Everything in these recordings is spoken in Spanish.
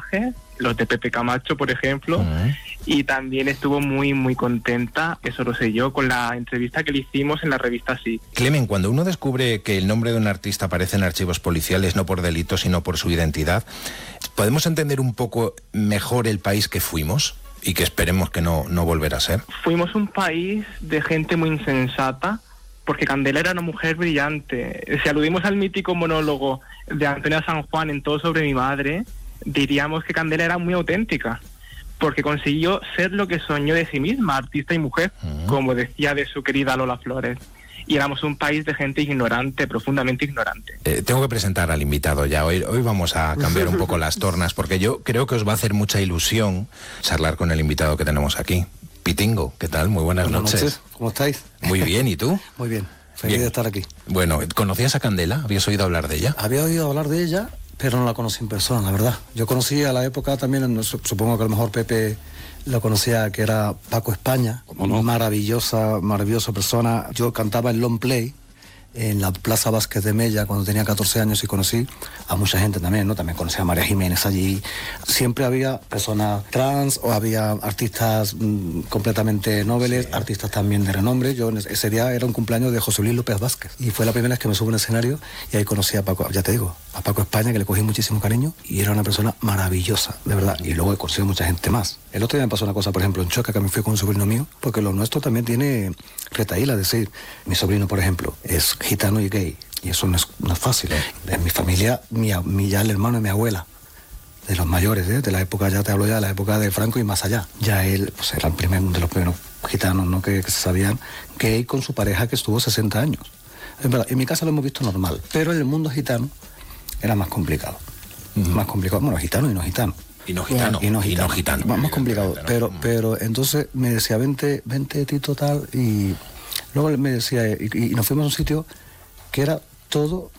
reportajes, los de Pepe Camacho, por ejemplo, y también estuvo muy, muy contenta, eso lo sé yo, con la entrevista que le hicimos en la revista Sí. Clemen, cuando uno descubre que el nombre de un artista aparece en archivos policiales no por delito, sino por su identidad, ¿podemos entender un poco mejor el país que fuimos y que esperemos que no volverá a ser? Fuimos un país de gente muy insensata, porque Candela era una mujer brillante. Si aludimos al mítico monólogo de Antonia San Juan en Todo sobre mi madre, diríamos que Candela era muy auténtica, porque consiguió ser lo que soñó de sí misma, artista y mujer, como decía de su querida Lola Flores. Y éramos un país de gente ignorante, profundamente ignorante. Tengo que presentar al invitado ya. Hoy vamos a cambiar un poco las tornas, porque yo creo que os va a hacer mucha ilusión charlar con el invitado que tenemos aquí. Pitingo, ¿qué tal? Muy buenas noches. ¿Cómo estáis? Muy bien, ¿y tú? Muy bien, feliz de estar aquí. Bueno, ¿conocías a Candela? ¿Habías oído hablar de ella? Había oído hablar de ella, pero no la conocí en persona, la verdad. Yo conocí a la época también, supongo que a lo mejor Pepe lo conocía, que era Paco España, maravillosa persona. Yo cantaba en Long Play, en la Plaza Vázquez de Mella, cuando tenía 14 años, y conocí a mucha gente también, ¿no? También conocí a María Jiménez allí. Siempre había personas trans o había artistas completamente nobles, sí, artistas también de renombre. Yo ese día era un cumpleaños de José Luis López Vázquez y fue la primera vez que me subo a un escenario y ahí conocí a Paco, ya te digo, a Paco España, que le cogí muchísimo cariño y era una persona maravillosa, de verdad. Y luego he conocido mucha gente más. El otro día me pasó una cosa, por ejemplo, en Choca, que me fui con un sobrino mío, porque lo nuestro también tiene retaíla, es decir, mi sobrino, por ejemplo, es gitano y gay, y eso no es fácil. En mi familia, ya el hermano de mi abuela, de los mayores, de la época, ya te hablo ya de la época de Franco y más allá, ya él pues era de los primeros gitanos, ¿no? que se sabían, gay, con su pareja que estuvo 60 años. Es verdad, en mi casa lo hemos visto normal, pero en el mundo gitano era más complicado. Más complicado, bueno, gitano y no gitano. Y no gitano. Más complicado. Pero entonces me decía, vente Tito tal, y luego me decía, y nos fuimos a un sitio que era todo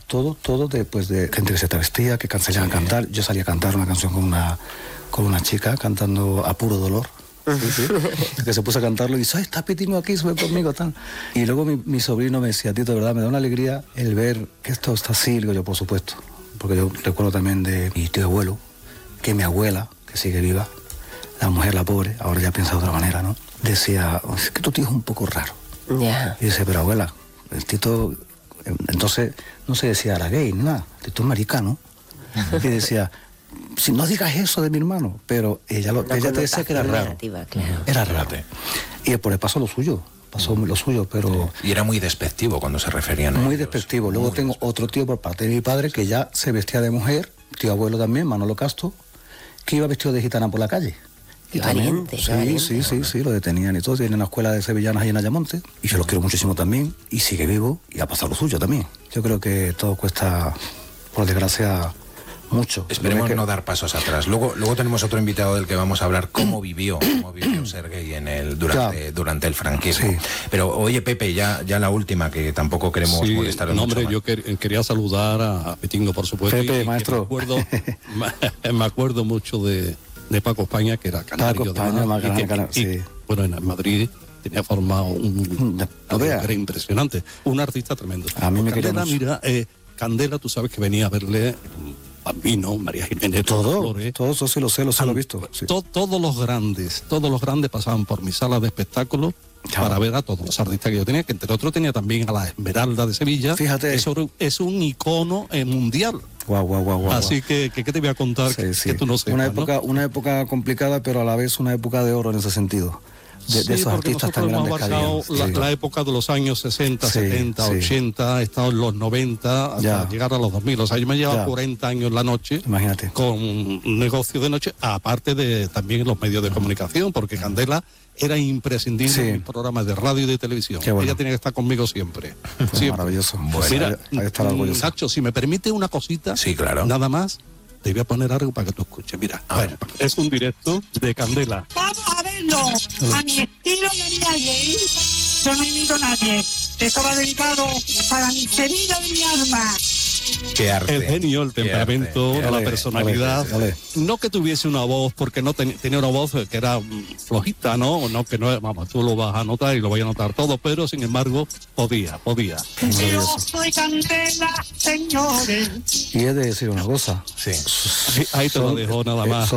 de gente que se travestía, que salían a cantar. Yo salía a cantar una canción con una chica cantando A Puro Dolor. Sí. Que se puso a cantarlo y dice, ay, está Pitingo aquí, sube conmigo, tal. Y luego mi sobrino me decía, Tito, de verdad, me da una alegría el ver que esto está así. Digo yo, por supuesto, porque yo recuerdo también de mi tío abuelo, que mi abuela, que sigue viva, la mujer, la pobre, ahora ya piensa de otra manera, ¿no? Decía, es que tu tío es un poco raro. Yeah. Y dice, pero abuela, el Tito, entonces no se decía era gay, nada, el Tito es maricano. Y decía, si no digas eso de mi hermano, pero ella te decía que era raro. Claro. Era raro. Y después pasó lo suyo, pero... Y era muy despectivo cuando se referían a Muy ellos. despectivo. Luego tengo otro tío por parte de mi padre que ya se vestía de mujer, tío abuelo también, Manolo Castro, que iba vestido de gitana por la calle. Y también, sí, lo detenían y todo. Tiene una escuela de sevillanas ahí en Ayamonte, y yo lo quiero muchísimo también, y sigue vivo, y ha pasado lo suyo también. Yo creo que todo cuesta, por desgracia, mucho. Esperemos no dar pasos atrás. Luego tenemos otro invitado del que vamos a hablar cómo vivió ser gay durante el franquismo. Sí. Pero oye, Pepe, ya la última, que tampoco queremos molestar mucho. Hombre, yo quería saludar a Pitingo, por supuesto. Pepe, maestro. Me acuerdo mucho de Paco España, que era canario. Paco España, sí. Bueno, en Madrid tenía formado un era impresionante, un artista tremendo. A mí me quería mucho. Mira, Candela, tú sabes que venía a verle Bambino, María Jiménez, todo eso sí lo he visto. Sí. Todos los grandes pasaban por mi sala de espectáculos para ver a todos los artistas que yo tenía, que entre otros tenía también a la Esmeralda de Sevilla. Fíjate. Eso es un icono mundial. Guau. Así que ¿qué te voy a contar que tú no sepas? Una época complicada, pero a la vez una época de oro en ese sentido. De esos artistas tan grandes que había. La época de los años 60, 70, 80, he estado en los 90 hasta llegar a los 2000. O sea, yo me he llevado 40 años en la noche. Imagínate. Con un negocio de noche, aparte de también los medios de comunicación, porque Candela era imprescindible en mis programas de radio y de televisión. Bueno. Ella tenía que estar conmigo siempre. Maravilloso. Bueno, mira, Nacho, si me permite una cosita, claro. Nada más, te voy a poner algo para que tú escuches. Mira, es un directo de Candela. Vamos a verlo a mi estilo de vida gay. Yo no invito a nadie. Esto va dedicado para mi Sevilla de mi alma. Qué arte. El genio, el temperamento, la personalidad. No que tuviese una voz, porque no tenía una voz que era flojita, ¿no? Que no, vamos, tú lo vas a notar y lo voy a notar todo, pero sin embargo, podía. Yo soy Candela, señores. Y he de decir una cosa. Sí, ahí te lo dejo nada más.